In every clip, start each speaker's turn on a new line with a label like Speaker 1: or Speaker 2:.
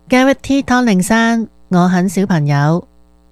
Speaker 1: Garrett T. 湯令山，我很小朋友。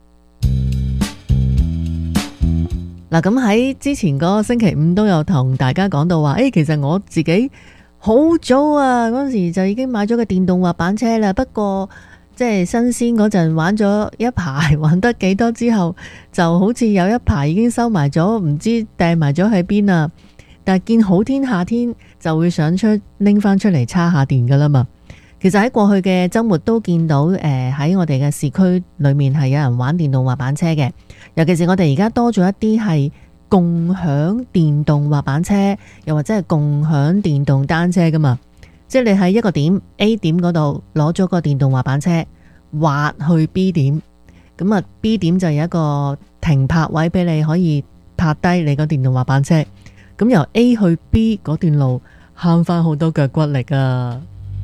Speaker 1: 嗱，咁喺之前嗰個星期五都有同大家講到話，其實我自己好早啊，嗰時就已經買咗個電動滑板車啦。不過即係新鮮嗰陣玩咗一排，玩得幾多之後，就好似有一排已經收埋咗，唔知掟埋咗喺邊啊。但係見好天夏天就會想拎翻出嚟叉下電噶啦嘛。其實喺過去嘅週末都見到喺我哋嘅市區裏面係有人玩電動滑板車嘅，尤其是我哋而家多咗一啲係共享電動滑板車，又或者係共享電動單車噶嘛。即係你喺一個點 A 點嗰度攞咗個電動滑板車滑去 B 點，咁啊 B 點就有一個停泊位俾你可以泊低你個電動滑板車，咁由 A 去 B 嗰段路慳翻好多腳骨力啊！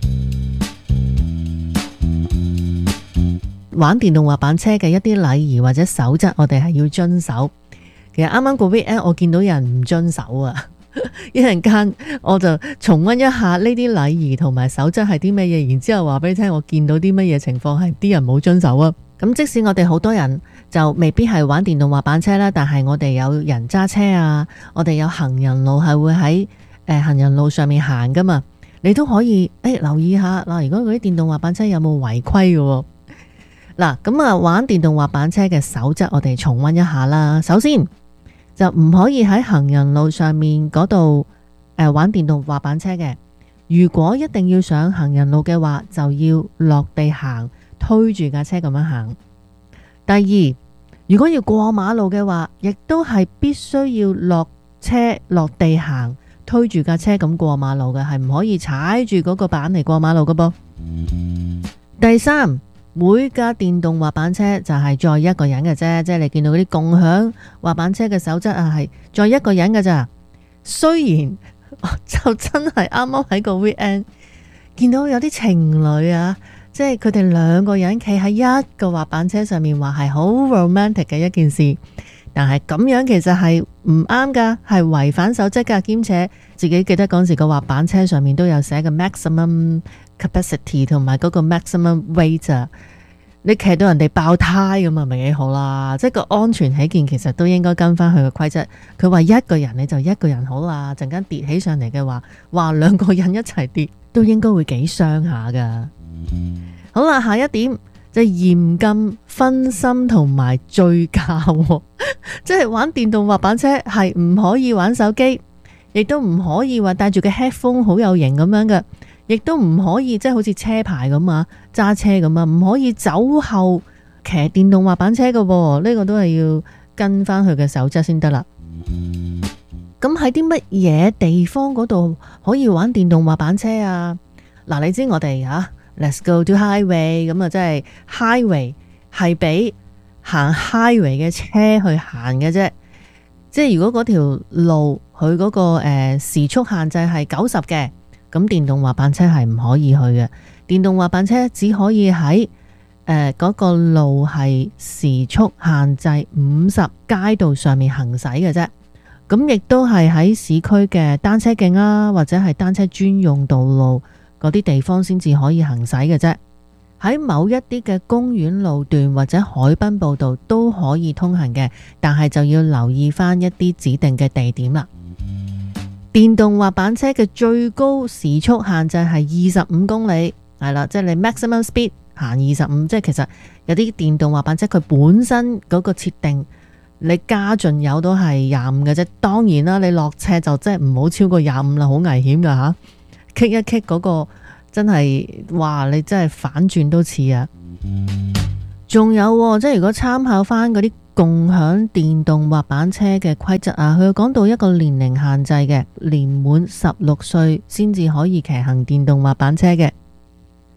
Speaker 1: 玩電動滑板車嘅一啲禮儀或者守則，我哋係要遵守。其實啱啱個 weekend 我見到有人唔遵守啊，一陣間我就重溫一下呢啲禮儀同埋守則係啲乜嘢，然之後話俾你聽我見到啲乜嘢情況係啲人冇遵守啊。咁即使我哋好多人就未必係玩電動滑板車啦，但係我哋有人揸車啊，我哋有行人路係會喺行人路上面行噶嘛，你都可以留意下嗱，如果嗰啲電動滑板車有冇違規嘅。嗱，咁啊玩電動滑板車嘅守則我哋重溫一下啦。首先就唔可以喺行人路上面嗰度玩電動滑板車嘅。如果一定要上行人路嘅話，就要落地行，推住架車咁樣行。第二，如果要過馬路嘅話，亦都係必須要落車落地行，推住架車咁過馬路嘅，係唔可以踩住嗰個板嚟過馬路嘅噃。第三，每架電動滑板車就係載一個人嘅啫，即係你見到嗰啲共享滑板車嘅守則啊，係載一個人嘅咋。雖然就真係啱啱喺個 weekend 見到有啲情侶啊，即係佢哋兩個人企喺一個滑板車上面，話係好 romantic 嘅一件事，但係咁樣其實係唔啱噶，係違反守則噶，兼且自己記得嗰時個滑板車上面都有寫個 maximum capacity 同埋嗰個 maximum weight 啊，你騎到人哋爆胎咁啊，咪幾好啦！即係個安全起見，其實都應該跟翻佢嘅規則。佢話一個人你就一個人好啦，陣間跌起上嚟嘅話，哇兩個人一齊跌都應該會幾傷下噶。好啦，下一點就嚴禁分心同埋醉駕，即係玩電動滑板車係唔可以玩手機，亦都唔可以話戴住個 headphone 好有型咁樣嘅。亦都唔可以即係好似車牌咁啊，揸車咁啊，唔可以酒後騎電動滑板車嘅喎，呢個都係要跟翻佢嘅守則先得啦。咁喺啲乜嘢地方嗰度可以玩電動滑板車啊？嗱，你知我哋Let's go to highway， 咁啊，即係 highway 係俾行 highway 嘅車去行嘅啫。即係如果嗰條路佢嗰個時速限制係90嘅。咁電動滑板車係唔可以去嘅，電動滑板車只可以喺嗰個路係時速限制50街道上面行駛嘅啫。咁亦都係喺市區嘅單車徑啊，或者係單車專用道路嗰啲地方先至可以行駛嘅啫。喺某一啲嘅公園路段或者海濱步道都可以通行嘅，但係就要留意翻一啲指定嘅地點啦。電動滑板車嘅最高時速限制係25公里，係啦，即係你 maximum speed 行25，即係其實有啲電動滑板車佢本身嗰個設定，你加盡油都係25嘅啫。當然啦，你落車就即係唔好超過25啦，好危險噶吓，棘一棘嗰個真係，哇！你真係反轉都似啊。仲有即係如果參考翻嗰啲共享電動滑板車嘅規則啊，佢講到一個年齡限制嘅，年滿16歲先至可以騎行電動滑板車嘅。